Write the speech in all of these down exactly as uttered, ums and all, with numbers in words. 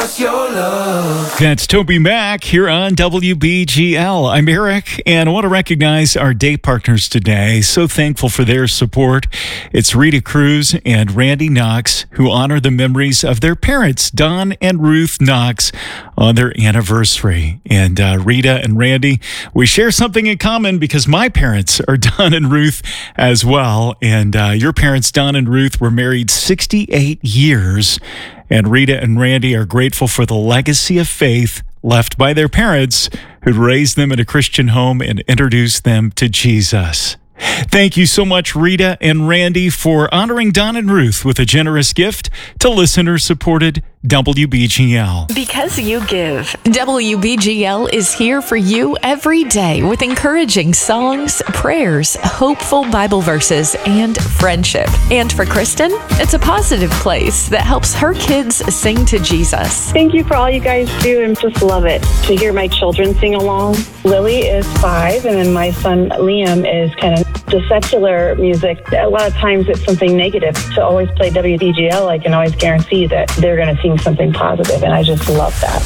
That's Toby Mac here on W B G L. I'm Eric, and I want to recognize our day partners today. So thankful for their support. It's Rita Cruz and Randy Knox, who honor the memories of their parents, Don and Ruth Knox, on their anniversary. And uh, Rita and Randy, we share something in common because my parents are Don and Ruth as well. And uh, your parents, Don and Ruth, were married sixty-eight years. And Rita and Randy are grateful for the legacy of faith left by their parents who raised them in a Christian home and introduced them to Jesus. Thank you so much, Rita and Randy, for honoring Don and Ruth with a generous gift to listener-supported W B G L. Because you give. W B G L is here for you every day with encouraging songs, prayers, hopeful Bible verses, and friendship. And for Kristen, it's a positive place that helps her kids sing to Jesus. Thank you for all you guys do, and just love it to hear my children sing along. Lily is five, and then my son Liam is kind of the secular music. A lot of times it's something negative. To always play W B G L, I can always guarantee that they're going to sing something positive, and I just love that.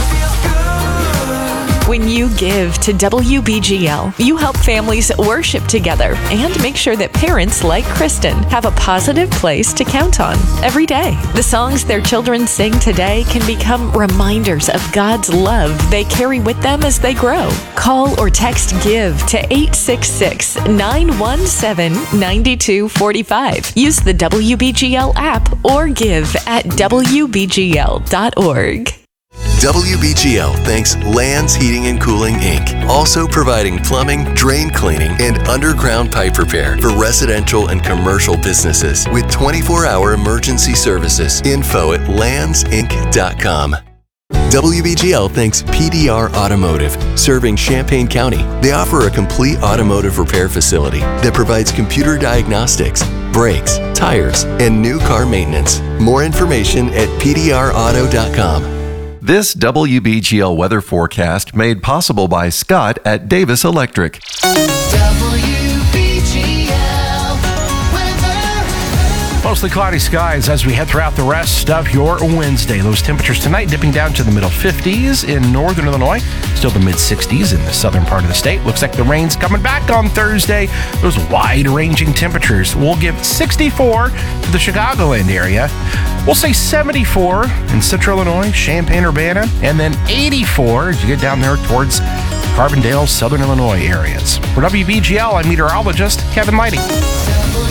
When you give to W B G L, you help families worship together and make sure that parents like Kristen have a positive place to count on every day. The songs their children sing today can become reminders of God's love they carry with them as they grow. Call or text GIVE to eight six six, nine one seven, nine two four five. Use the W B G L app or give at W B G L dot org. W B G L thanks Lands Heating and Cooling, Incorporated, also providing plumbing, drain cleaning, and underground pipe repair for residential and commercial businesses with twenty-four hour emergency services. Info at lands inc dot com. W B G L thanks P D R Automotive, serving Champaign County. They offer a complete automotive repair facility that provides computer diagnostics, brakes, tires, and new car maintenance. More information at P D R auto dot com. This W B G L weather forecast made possible by Scott at Davis Electric. W B G L weather. Mostly cloudy skies as we head throughout the rest of your Wednesday. Those temperatures tonight dipping down to the middle fifties in northern Illinois, still the mid sixties in the southern part of the state. Looks like the rain's coming back on Thursday. Those wide-ranging temperatures will give sixty-four to the Chicagoland area. We'll say seventy-four in central Illinois, Champaign-Urbana, and then eighty-four as you get down there towards Carbondale, southern Illinois areas. For W B G L, I'm meteorologist Kevin Lighting.